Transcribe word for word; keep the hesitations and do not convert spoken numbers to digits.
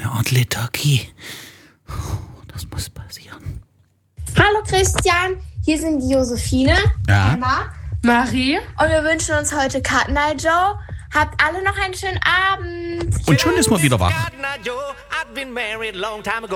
eine Art Lethargie. Das muss passieren. Hallo Christian, hier sind die Josephine, Ja. Emma Marie. und wir wünschen uns heute Cut Night Joe. Habt alle noch einen schönen Abend. Und schon ist man wieder wach. Cotton Eye Joe, I've been married a long time ago.